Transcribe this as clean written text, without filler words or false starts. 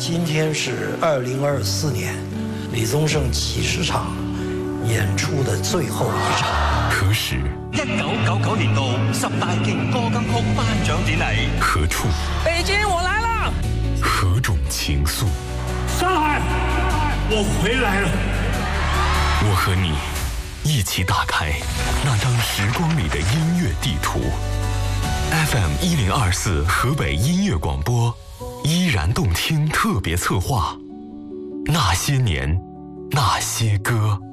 今天是2024年李宗盛70场演出的最后一场。 何时 ？1999年度10大勁歌金曲頒獎典禮。 何處？ 北京，我來了。 何種情愫？ 上海，我回來了。 我和你一起打開那張時光裡的音樂地圖。FM 1024河北音樂廣播，依然動聽特別策劃。那些年，那些歌。